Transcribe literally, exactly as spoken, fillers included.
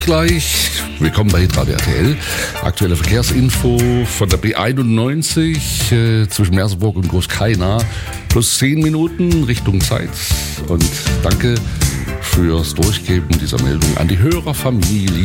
Gleich, willkommen bei Hitradio R T L. Aktuelle Verkehrsinfo von der B einundneunzig äh, zwischen Merseburg und Großkaina. Plus zehn Minuten Richtung Zeit. Und danke fürs Durchgeben dieser Meldung an die Hörerfamilie.